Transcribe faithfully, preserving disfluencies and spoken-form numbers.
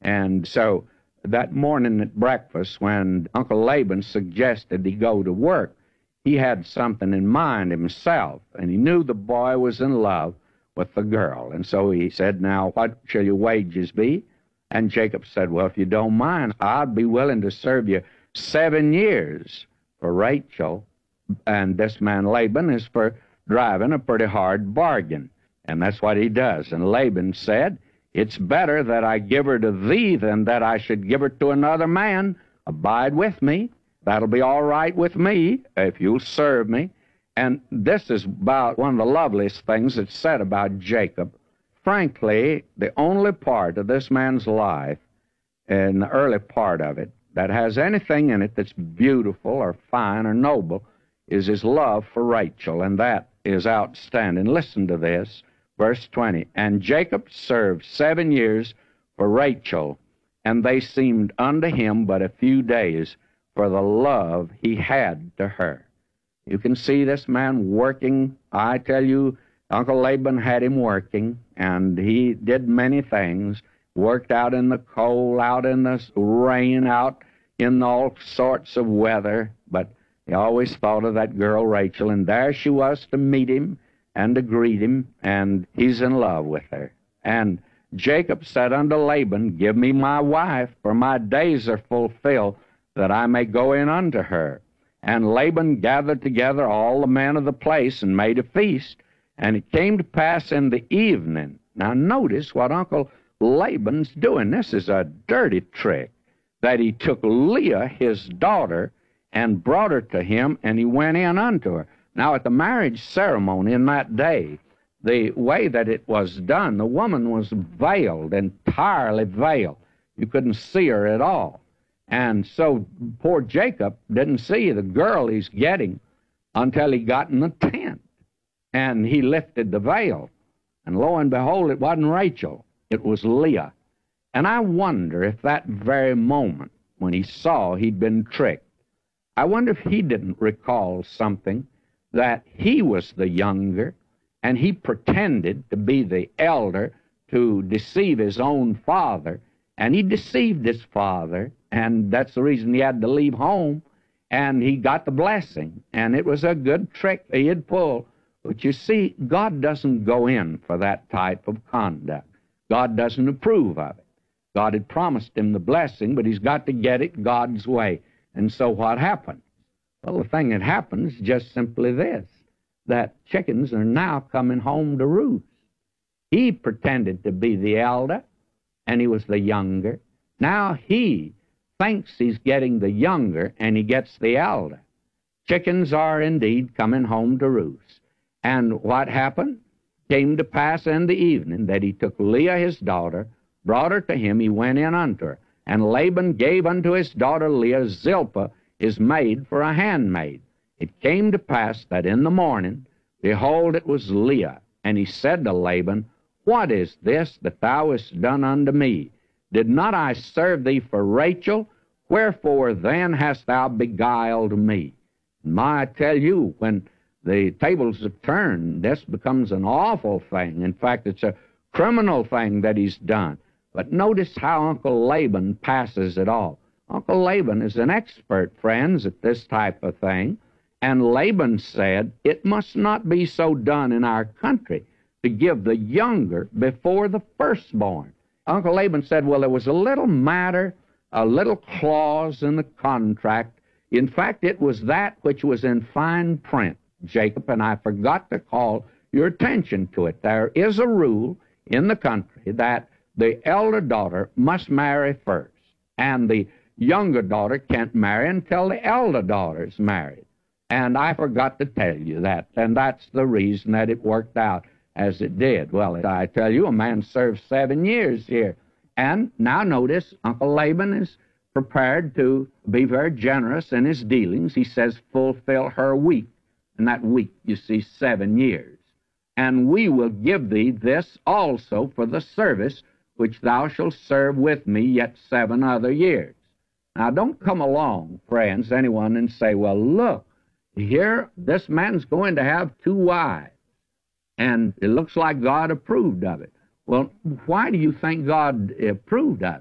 And so that morning at breakfast, when Uncle Laban suggested he go to work, he had something in mind himself, and he knew the boy was in love with the girl. And so he said, "Now, what shall your wages be?" And Jacob said, "Well, if you don't mind, I'd be willing to serve you seven years for Rachel." And this man Laban is for driving a pretty hard bargain. And that's what he does. And Laban said, "It's better that I give her to thee than that I should give her to another man. Abide with me. That'll be all right with me if you'll serve me." And this is about one of the loveliest things that's said about Jacob. Frankly, the only part of this man's life, in the early part of it, that has anything in it that's beautiful or fine or noble is his love for Rachel, and that is outstanding. Listen to this, verse twenty. "And Jacob served seven years for Rachel, and they seemed unto him but a few days for the love he had to her." You can see this man working. I tell you, Uncle Laban had him working, and he did many things. Worked out in the cold, out in the rain, out in all sorts of weather, but he always thought of that girl Rachel, and there she was to meet him and to greet him, and he's in love with her. And Jacob said unto Laban, "Give me my wife, for my days are fulfilled, that I may go in unto her." And Laban gathered together all the men of the place and made a feast. And it came to pass in the evening. Now notice what Uncle Laban's doing. This is a dirty trick. That he took Leah, his daughter, and brought her to him, and he went in unto her. Now at the marriage ceremony in that day, the way that it was done, the woman was veiled, entirely veiled. You couldn't see her at all. And so poor Jacob didn't see the girl he's getting until he got in the tent. And he lifted the veil. And lo and behold, it wasn't Rachel. It was Leah. And I wonder if that very moment when he saw he'd been tricked, I wonder if he didn't recall something, that he was the younger, and he pretended to be the elder to deceive his own father. And he deceived his father, and that's the reason he had to leave home, and he got the blessing. And it was a good trick he had pulled. But you see, God doesn't go in for that type of conduct. God doesn't approve of it. God had promised him the blessing, but he's got to get it God's way. And so what happens? Well, the thing that happens is just simply this, that chickens are now coming home to roost. He pretended to be the elder, and he was the younger. Now he thinks he's getting the younger, and he gets the elder. Chickens are indeed coming home to roost. And what happened? Came to pass in the evening that he took Leah his daughter, brought her to him, he went in unto her. And Laban gave unto his daughter Leah Zilpah his maid for a handmaid. It came to pass that in the morning, behold, it was Leah. And he said to Laban, What is this that thou hast done unto me? Did not I serve thee for Rachel? Wherefore then hast thou beguiled me? My, I tell you, when the tables have turned, this becomes an awful thing. In fact, it's a criminal thing that he's done. But notice how Uncle Laban passes it off. Uncle Laban is an expert, friends, at this type of thing. And Laban said, it must not be so done in our country to give the younger before the firstborn. Uncle Laban said, well, there was a little matter, a little clause in the contract. In fact, it was that which was in fine print, Jacob, and I forgot to call your attention to it. There is a rule in the country that the elder daughter must marry first, and the younger daughter can't marry until the elder daughter is married. And I forgot to tell you that, and that's the reason that it worked out as it did. Well, I tell you, a man served seven years here. And now notice, Uncle Laban is prepared to be very generous in his dealings. He says, fulfill her week. And that week, you see, seven years. And we will give thee this also for the service which thou shalt serve with me yet seven other years. Now, don't come along, friends, anyone, and say, well, look, here, this man's going to have two wives, and it looks like God approved of it. Well, why do you think God approved of it?